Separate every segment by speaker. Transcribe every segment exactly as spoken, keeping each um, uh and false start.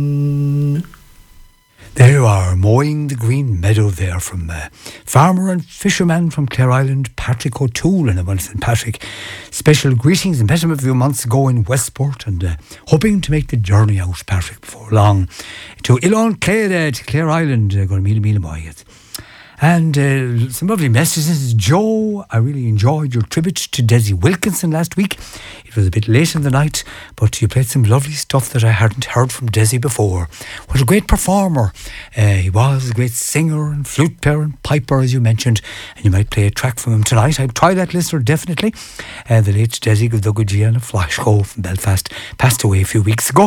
Speaker 1: There you are, mowing the green meadow there from uh, farmer and fisherman from Clare Island, Patrick O'Toole. And I want to send Patrick special greetings and met him a few months ago in Westport, and uh, hoping to make the journey out, Patrick, before long to Ilon Clare, uh, to Clare Island. Uh, going to meet him at And uh, some lovely messages. Joe, I really enjoyed your tribute to Desi Wilkinson last week. It was a bit late in the night, but you played some lovely stuff that I hadn't heard from Desi before. What a great performer. Uh, he was a great singer and flute player and piper, as you mentioned. And you might play a track from him tonight. I'd try that, listener, definitely. Uh, the late Desi Gudogudjian Flashco from Belfast passed away a few weeks ago.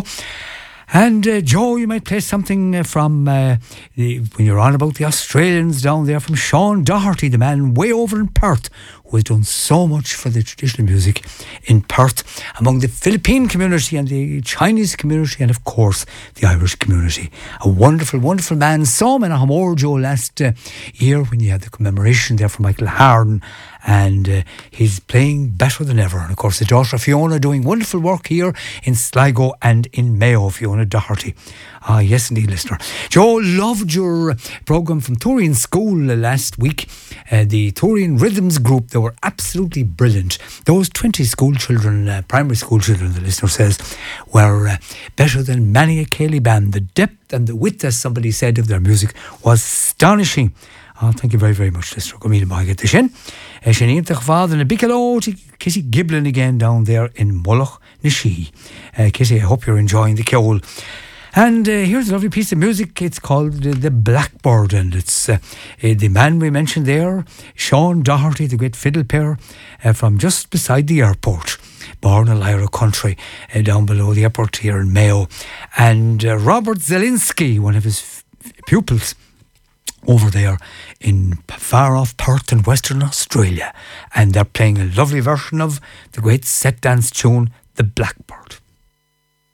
Speaker 1: And uh, Joe, you might play something uh, from uh, the, when you're on about the Australians down there, from Sean Doherty, the man way over in Perth, who has done so much for the traditional music in Perth, among the Philippine community and the Chinese community, and of course the Irish community. A wonderful, wonderful man. Saw him in Hamor, Joe, last uh, year when you had the commemoration there for Michael Harden, and uh, he's playing better than ever. And of course, the daughter Fiona doing wonderful work here in Sligo and in Mayo, Fiona Doherty. Ah, yes, indeed, listener. Joe, loved your programme from Turin School last week. Uh, the Turin Rhythms group, they were absolutely brilliant. Those twenty school children, uh, primary school children, the listener says, were uh, better than many a Cayley band. The depth and the width, as somebody said, of their music was astonishing. Oh, thank you very, very much, listener. Go meet him, I get the shin. Shaneen Techfad and a big hello to Kitty Giblin again down there in Mullach Nishi. Uh, Kitty, I hope you're enjoying the Keol. And uh, here's a lovely piece of music. It's called uh, The Blackbird, and it's uh, uh, the man we mentioned there, Sean Doherty, the great fiddle player uh, from just beside the airport. Born in Lyra country, uh, down below the airport here in Mayo. And uh, Robert Zelinski, one of his f- pupils, over there in far off Perth in Western Australia. And they're playing a lovely version of the great set dance tune, The Blackbird.